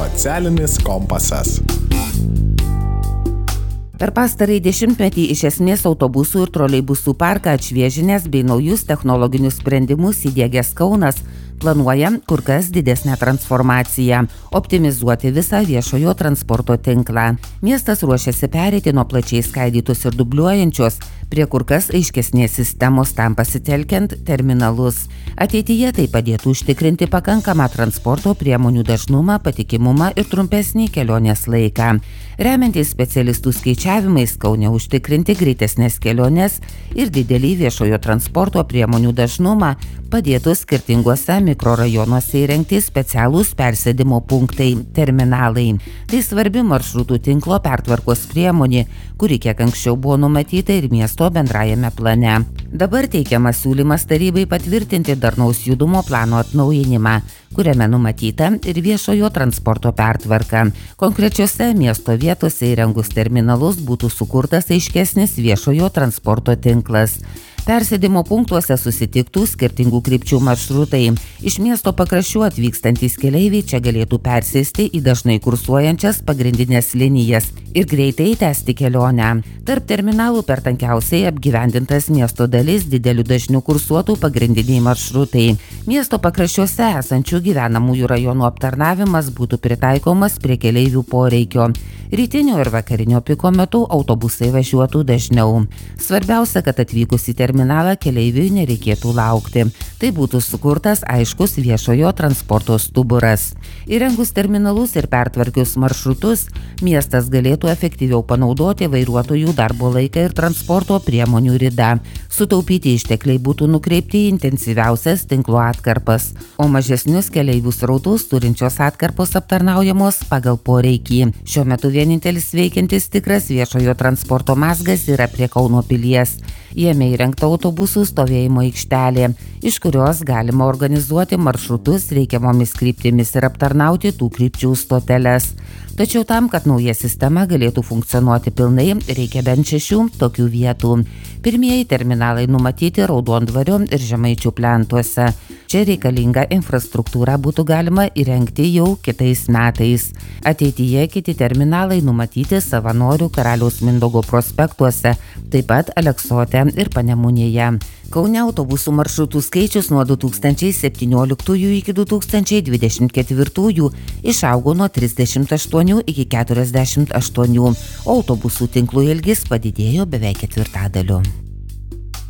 Socialinis kompasas. Per pastarąjį dešimtmetį iš esmės autobusų ir troleibusų parką atšviežinęs bei naujus technologinius sprendimus įdiegęs Kaunas planuoja kur kas didesnę transformaciją – optimizuoti visą viešojo transporto tinklą. Miestas ruošiasi pereiti nuo plačiai skaidytos ir dubliuojančios prie kur kas aiškesnės sistemos, tam pasitelkiant terminalus. Ateityje tai padėtų užtikrinti pakankamą transporto priemonių dažnumą, patikimumą ir trumpesnį kelionės laiką. Remiantis specialistų skaičiavimais, Kaune užtikrinti greitesnės keliones ir didelį viešojo transporto priemonių dažnumą padėtų skirtinguose mikrorajonuose įrengti specialūs persėdimo punktai – terminalai. Tai svarbi maršrutų tinklo pertvarkos priemonė, kuri kiek anksčiau buvo numatyta ir miesto bendrajame plane. Dabar teikiamas siūlymas tarybai patvirtinti darnaus judumo plano atnaujinimą, kuriame numatyta ir viešojo transporto pertvarka. Konkrečiose miesto vietose įrengus terminalus būtų sukurtas aiškesnis viešojo transporto tinklas. Persėdimo punktuose susitiktų skirtingų krypčių maršrutai. Iš miesto pakraščių atvykstantys keleiviai čia galėtų persėsti į dažnai kursuojančias pagrindinės linijas ir greitai tęsti kelionę. Tarp terminalų per tankiausiai apgyvendintas miesto dalis dideliu dažniu kursuotų pagrindiniai maršrutai. Miesto pakraščiuose esančių gyvenamųjų rajonų aptarnavimas būtų pritaikomas prie keleivių poreikio. Rytinio ir vakarinio piko metu autobusai važiuotų dažniau. Svarbiausia, kad atvykus į terminalą keleiviui nereikėtų laukti. Tai būtų sukurtas aiškus viešojo transporto stuburas. Įrengus terminalus ir pertvarkius maršrutus, miestas galėtų efektyviau panaudoti vairuotojų darbo laiką ir transporto priemonių ridą. Sutaupyti ištekliai būtų nukreipti į intensyviausias tinklo atkarpas, o mažesnius keleivių srautus turinčios atkarpos aptarnaujamos pagal poreikį. Šiuo metu vienintelis veikiantis tikras viešojo transporto mazgas yra prie Kauno pilies. Jame įrengta autobusų stovėjimo aikštelė, iš kurios galima organizuoti maršrutus reikiamomis kryptimis ir aptarnauti tų krypčių stoteles. Tačiau tam, kad nauja sistema galėtų funkcionuoti pilnai, reikia bent 6 tokių vietų. Pirmieji terminalai numatyti Raudondvario ir Žemaičių plentuose. Čia reikalingą infrastruktūrą būtų galima įrengti jau kitais metais. Ateityje kiti terminalai numatyti Savanorių Karaliaus Mindaugo prospektuose, taip pat Aleksote ir Panemunėje. Kaune autobusų maršrutų skaičius nuo 2017 iki 2024 išaugo nuo 38 iki 48, o autobusų tinklų ilgis padidėjo beveik 1/4.